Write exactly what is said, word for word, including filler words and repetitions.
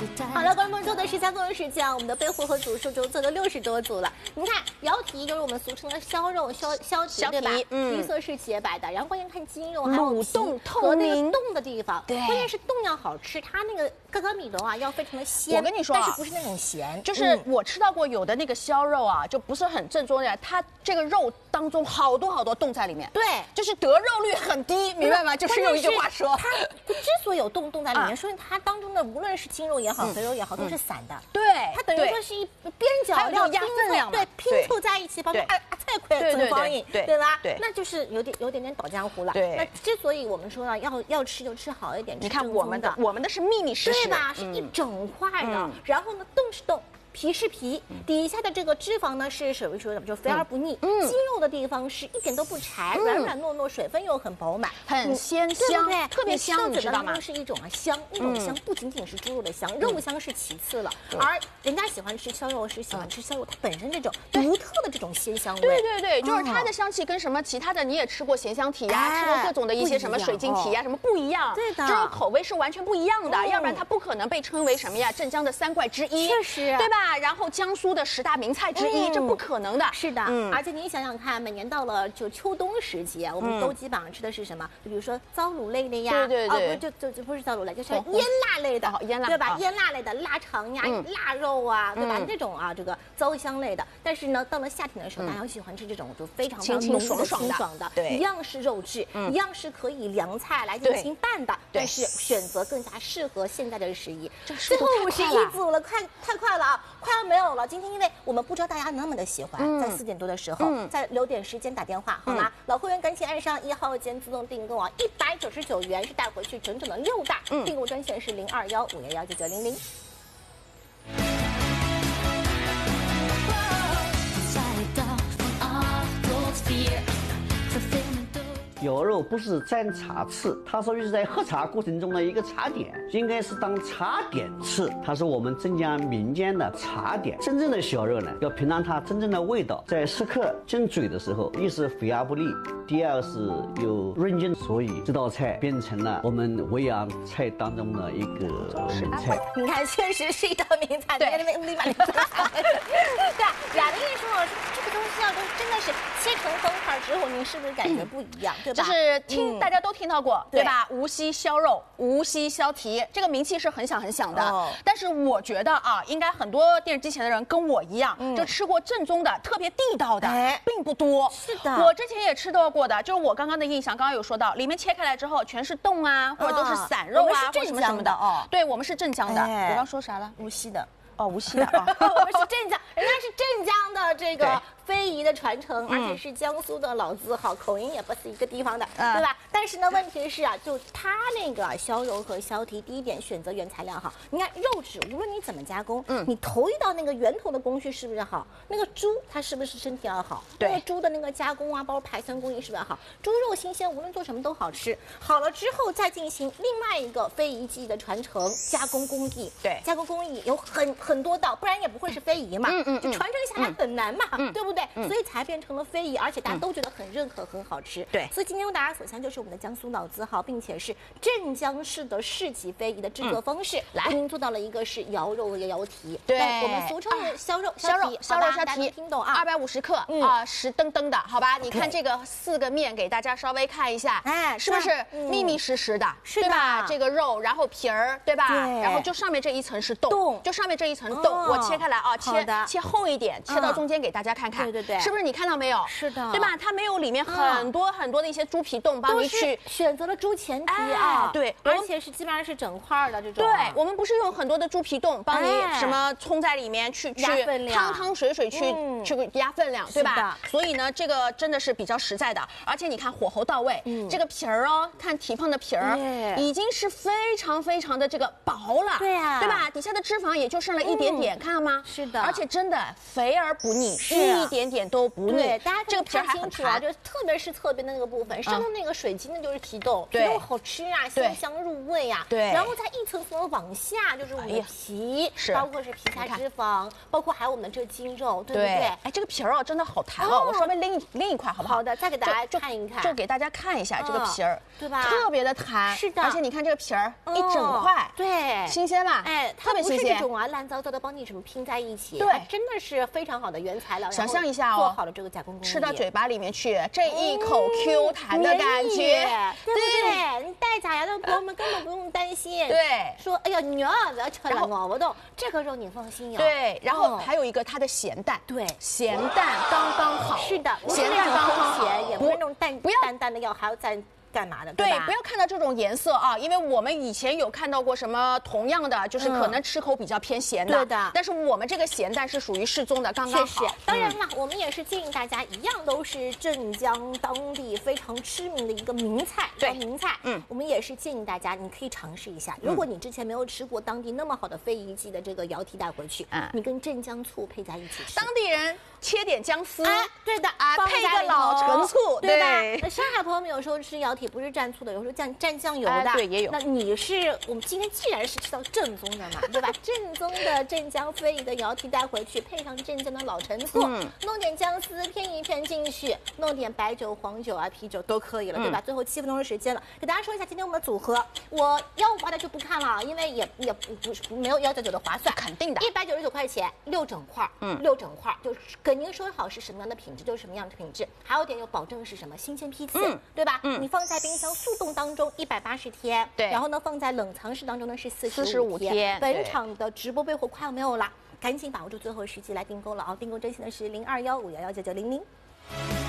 好了，观众朋友，做的是加工的时间啊，我们的背货和组数就做了六十多组了。你看腰提就是我们俗称的削肉、削削提，对吧？嗯，绿色是洁白的，然后关键看筋肉还有蠕动和那个动的地方， 对， 关键是动要好吃，它那个嘎嘎米的话要非常的鲜。 我跟你说、啊， 但是不是那种咸， 就是我吃到过有的那个削肉啊，就不是很正宗的，它这个肉当中好多好多洞在里面， 对， 就是得肉率很低，明白吗？就是用一句话说， 它之所以有洞洞在里面，说明它当中的无论是筋肉也好，肥肉也好，都是散的。 对， 它等于说是一边角料压分量， 对，拼凑在一起，包括啊啊菜块增方饮，对吧？ 对， 那就是有点有点点倒浆糊了。 对， 那之所以我们说呢，要要吃就吃好一点， 你看我们的我们的是密密实实， 对吧？是一整块的，然后呢，洞是洞。皮是皮，底下的这个脂肪呢是属于说就肥而不腻，嗯，肌肉的地方是一点都不柴，软软糯糯，水分又很饱满， 很鲜香， 对， 特别香，你知道吗？ 是一种啊香，那种香不仅仅是猪肉的香，肉香是其次了，而人家喜欢吃烧肉是喜欢吃烧肉它本身这种独特的这种鲜香味。 对对对，就是它的香气跟什么其他的你也吃过咸香蹄呀，吃过各种的一些什么水晶蹄呀，什么不一样， 对的， 这种口味是完全不一样的，要不然它不可能被称为什么呀？镇江的三怪之一， 确实， 对吧？然后江苏的十大名菜之一，这不可能的。 是的，而且你想想看，每年到了就秋冬时节，我们都基本上吃的是什么？就比如说糟卤类的呀， 对对对， 哦，不就就就不是糟卤类，就是腌辣类的， 腌辣对吧？腌辣类的腊肠呀、腊肉啊，对吧？这种啊，这个糟香类的。但是呢，到了夏天的时候，大家喜欢吃这种就非常清清爽爽的， 对， 一样是肉质，一样是可以凉菜来进行拌的，但是选择更加适合现在的时宜。最后五十一组了，快太快了啊，快要没有了。今天因为我们不知道大家那么的喜欢，在四点多的时候，再留点时间打电话好吗？老会员赶紧按上一号键自动订购啊，一百九十九元是带回去整整的六袋，订购专线是零二幺五幺幺九九零零。 羊肉不是蘸茶吃，它属于是在喝茶过程中的一个茶点，应该是当茶点吃。它是我们镇江民间的茶点。真正的小肉呢，要品尝它真正的味道，在食客进嘴的时候，一是肥而不腻，第二是有润筋，所以这道菜变成了我们维扬菜当中的一个名菜。 你看，确实是一道名菜。对，立马立马。对啊，雅玲也说了，这个东西啊，都真的是切成分块之后，您是不是感觉不一样？对吧？ 就是听大家都听到过，对吧？无锡削肉、无锡削蹄，这个名气是很响很响的。但是我觉得啊，应该很多电视机前的人跟我一样，就吃过正宗的、特别地道的，并不多。 是的， 我之前也吃到过的，就是我刚刚的印象，刚刚有说到，里面切开来之后全是冻啊，或者都是散肉啊，或者什么什么的。哦，对，我们是镇江的。我刚说啥了？ 无锡的。 哦，无锡的啊， 我们是镇江，人家是镇江的这个非遗的传承，而且是江苏的老字号，口音也不是一个地方的，对吧？但是呢，问题是啊，就它那个削肉和削蹄，第一点选择原材料好。你看肉质，无论你怎么加工，嗯，你头一道那个源头的工序是不是好？那个猪它是不是身体要好？对，那个猪的那个加工啊，包括排酸工艺是不是要好？猪肉新鲜，无论做什么都好吃。好了之后再进行另外一个非遗技艺的传承，加工工艺。 对， 加工工艺有很很多道，不然也不会是非遗嘛。嗯嗯，就传承下来很难嘛，对不对？所以才变成了非遗，而且大家都觉得很认可，很好吃。 对， 所以今天为大家所向就是我们的江苏老字号，并且是镇江市的市级非遗的制作方式。来，为您做到了一个是瑶肉和瑶蹄， 对， 我们俗称的削肉削肉削肉削蹄， 听懂啊？ 二百五十克啊，实登登的，好吧？你看这个四个面，给大家稍微看一下，哎，是不是密密实实的？对吧？这个肉，然后皮儿，对吧？然后就上面这一层是冻，就上面这一层冻，我切开来啊，切切厚一点，切到中间给大家看看， 对对对， 是不是你看到没有？ 是的， 对吧？它没有里面很多很多的一些猪皮冻帮你去选择了猪前蹄啊， 对， 而且是基本上是整块的这种。 对，我们不是用很多的猪皮冻帮你什么冲在里面去去汤汤水水去去压分量，对吧？所以呢，这个真的是比较实在的，而且你看火候到位，这个皮儿哦，看蹄膀的皮儿已经是非常非常的这个薄了， 对啊， 对吧？底下的脂肪也就剩了了一点点，看到吗？ 是的， 而且真的肥而不腻，一点点都不腻。 对，大家这个皮儿还很清楚啊，就特别是侧边的那个部分，上头那个水晶的就是皮豆，皮豆好吃啊，鲜香入味啊。对，然后再一层层的往下就是我们的皮，包括是皮下脂肪，包括还有我们这筋肉，对不对？ 哎，这个皮儿哦，真的好弹哦，我稍微拎一拎一块好不好？ 好的，再给大家看一看， 就给大家看一下这个皮儿， 对吧？ 特别的弹， 是的， 而且你看这个皮儿一整块， 对， 新鲜吧？ 哎， 特别新鲜。 这种啊烂糟糟的帮你什么拼在一起， 对， 真的是非常好的原材料。 想象一下哦， 做好了这个加工工艺， 吃到嘴巴里面去，这一口 Q 弹的感觉， 对不对？你戴假牙的朋友们根本不用担心， 对， 说哎呀你啊不要吃了咬不动，这个肉你放心呀。 对，然后还有一个它的咸淡， 对， 咸淡刚刚好。 是的， 咸淡刚刚好， 也不是那种淡不要淡淡的要还要再。干嘛的？ 对，不要看到这种颜色啊，因为我们以前有看到过什么同样的，就是可能吃口比较偏咸的。 对的。 但是我们这个咸淡是属于适中的，刚刚好。 当然了，我们也是建议大家一样都是镇江当地非常知名的一个名菜，对名菜。嗯，我们也是建议大家，你可以尝试一下。如果你之前没有吃过当地那么好的非遗记的这个窑蹄带回去，嗯，你跟镇江醋配在一起吃。 当地人切点姜丝， 哎，对的啊，配个老陈醋， 对吧？上海朋友们有时候吃窑蹄不是蘸醋的，有时候蘸蘸酱油的， 对，也有。 那你是我们今天既然是吃到正宗的嘛，对吧？正宗的镇江非遗的窑蹄带回去，配上镇江的老陈醋，弄点姜丝片一片进去，弄点白酒、黄酒啊、啤酒都可以了，对吧？最后七分钟的时间了，给大家说一下今天我们的组合，我幺五八的就不看了，因为也也不不是没有幺九九的划算， 肯定的， 一百九十九块钱六整块，嗯，六整块就是跟您说好是什么样的品质就是什么样的品质，还有点有保证是什么新鲜批次，嗯，对吧？嗯，你放在冰箱速冻当中一百八十天，对，然后呢放在冷藏室当中呢是四十五天。本场的直播备货快要没有了，赶紧把握住最后时机来订购了啊！订购专线的是零二幺五幺幺九九零零。